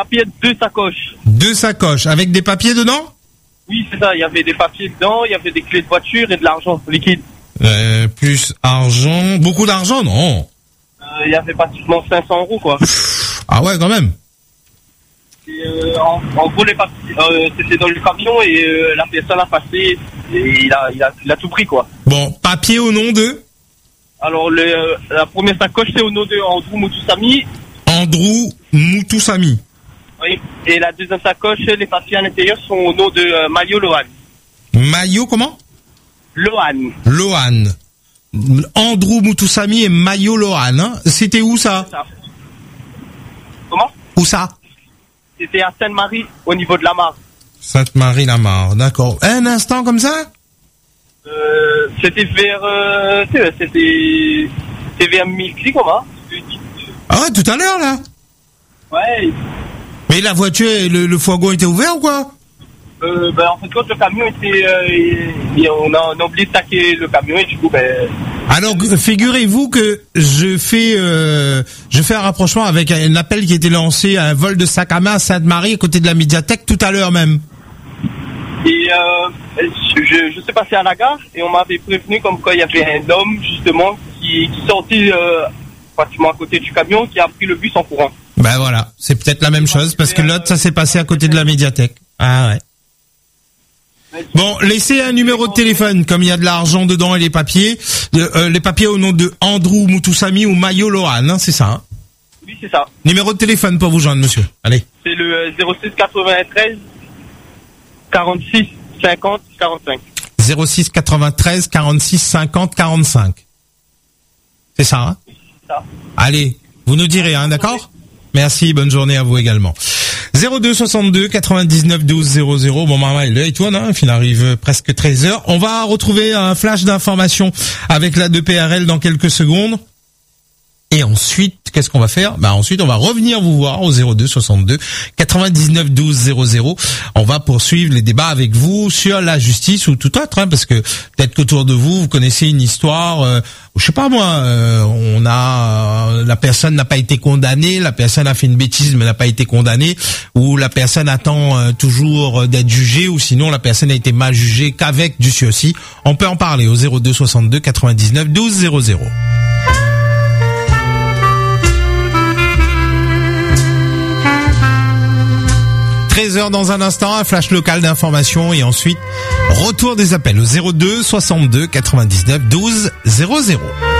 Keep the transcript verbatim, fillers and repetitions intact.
papiers, deux sacoches. Deux sacoches avec des papiers dedans? Oui, c'est ça. Il y avait des papiers dedans, il y avait des clés de voiture et de l'argent liquide. Euh, plus argent, beaucoup d'argent, non? Euh, il y avait pratiquement cinq cents euros, quoi. Ah ouais, quand même. Et, euh, en, en gros, les papiers, euh, c'était dans le camion et euh, la personne a passé et il a, il a, il a tout pris, quoi. Bon, papier au nom de? Alors, le, euh, la première sacoche, c'est au nom de Andrew Moutoussamy. Andrew Moutoussamy. Oui. Et la deuxième sacoche, les papiers à l'intérieur sont au nom de euh, Mayo Lohan. Mayo, comment? Lohan. Lohan. Andrew Moutoussamy et Mayo Lohan, hein. C'était où ça? ça Comment? Où ça? C'était à Sainte-Marie, au niveau de la Mare. Sainte-Marie-la-Mare, d'accord. Un instant comme ça? Euh, c'était vers, euh, c'était, c'était vers midi, comment? Ah ouais, tout à l'heure, là? Ouais. Mais la voiture, le, le fourgon était ouvert ou quoi? Euh, ben, en fait, quand le camion était, euh, et, et on, a, on a oublié de taquer le camion et du coup, ben... Alors, figurez-vous que je fais, euh, je fais un rapprochement avec un appel qui a été lancé à un vol de sac à main à Sainte-Marie, à côté de la médiathèque, tout à l'heure même. Et, euh, je, je suis passé à la gare et on m'avait prévenu comme quoi il y avait un homme, justement, qui, qui sortait, euh, pratiquement à côté du camion, qui a pris le bus en courant. Ben voilà, c'est peut-être la même chose, parce que l'autre, ça s'est passé à côté de la médiathèque. Ah ouais. Bon, laissez un numéro de téléphone, comme il y a de l'argent dedans et les papiers. Euh, les papiers au nom de Andrew Moutoussamy ou Mayo Lohan, hein, c'est ça, hein? Oui, c'est ça. Numéro de téléphone pour vous joindre, monsieur. Allez. C'est le euh, zéro six quatre-vingt-treize quarante-six cinquante quarante-cinq. zéro six quatre-vingt-treize quarante-six cinquante quarante-cinq. C'est ça, hein? C'est ça. Allez, vous nous direz, hein, d'accord? Merci, bonne journée à vous également. zéro deux soixante-deux quatre-vingt-dix-neuf douze zéro zéro. Bon, maman, il tourne, hein, il arrive presque treize heures. On va retrouver un flash d'information avec la deux P R L dans quelques secondes. Et ensuite, qu'est-ce qu'on va faire? Bah ensuite, on va revenir vous voir au zéro deux soixante-deux quatre-vingt-dix-neuf douze zéro zéro. On va poursuivre les débats avec vous sur la justice ou tout autre, hein, parce que peut-être qu'autour de vous, vous connaissez une histoire, euh, je sais pas moi, euh, on a euh, la personne n'a pas été condamnée, la personne a fait une bêtise mais n'a pas été condamnée, ou la personne attend euh, toujours d'être jugée, ou sinon la personne a été mal jugée qu'avec du sursis. On peut en parler au zéro deux soixante-deux quatre-vingt-dix-neuf douze zéro zéro. treize heures dans un instant, un flash local d'information et ensuite retour des appels au zéro deux soixante-deux quatre-vingt-dix-neuf douze zéro zéro.